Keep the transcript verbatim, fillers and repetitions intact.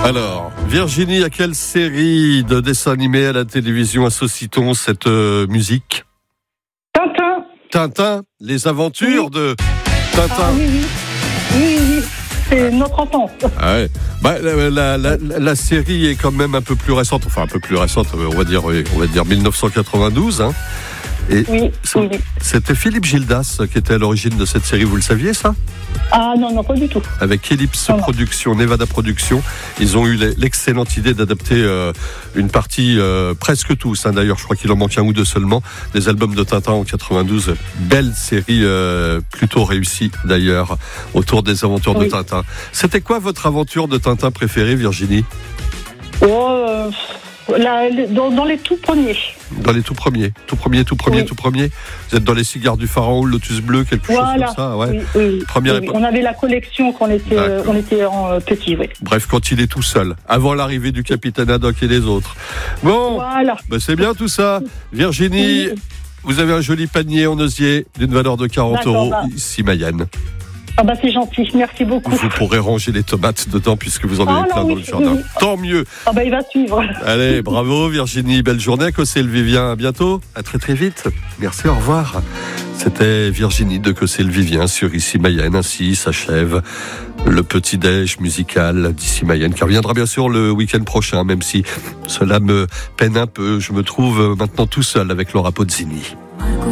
Alors, Virginie, à quelle série de dessins animés à la télévision associe-t-on cette euh, musique ? Tintin. Tintin, les aventures Oui. de Tintin. Ah oui, oui. Oui, oui. C'est notre enfance. Ah ouais. Bah, la, la, la, la série est quand même un peu plus récente, enfin un peu plus récente, on va dire, on va dire dix-neuf cent quatre-vingt-douze. Hein. Et Oui, oui, oui. C'était Philippe Gildas qui était à l'origine de cette série, vous le saviez ça ? Ah non, non, pas du tout. Avec Ellipse Non, non. Productions, Nevada Productions, ils ont eu l'excellente idée d'adapter euh, une partie, euh, presque tous, hein, d'ailleurs je crois qu'il en manque un ou deux seulement, des albums de Tintin en quatre-vingt-douze. Belle série, euh, plutôt réussie d'ailleurs, autour des aventures Oui. de Tintin. C'était quoi votre aventure de Tintin préférée, Virginie ? Oh, euh, la- dans, dans les tout premiers. Dans les tout premiers, tout premiers, tout premiers, Oui. tout premiers. Vous êtes dans les cigares du pharaon, le Lotus bleu, quelque Voilà. chose comme ça, ouais. Oui, oui, Première oui, époque. on avait la collection quand on était, euh, D'accord. on était en euh, petit, oui. Bref, quand il est tout seul, avant l'arrivée du capitaine Haddock et les autres. Bon, Voilà. ben c'est bien tout ça. Virginie, Oui. vous avez un joli panier en osier d'une valeur de quarante D'accord, euros, bah. ici Mayenne. Ah bah c'est gentil, merci beaucoup. Vous pourrez ranger les tomates dedans puisque vous en avez Ah, plein non, dans oui, le jardin. oui. Tant mieux. Ah bah il va suivre. Allez, bravo Virginie, belle journée à Cossé-le-Vivien. À bientôt, à très très vite. Merci, au revoir. C'était Virginie de Cossé-le-Vivien sur Ici Mayenne. Ainsi s'achève le petit-déj musical d'Ici Mayenne qui reviendra bien sûr le week-end prochain, même si cela me peine un peu. Je me trouve maintenant tout seul avec Laura Pozzini.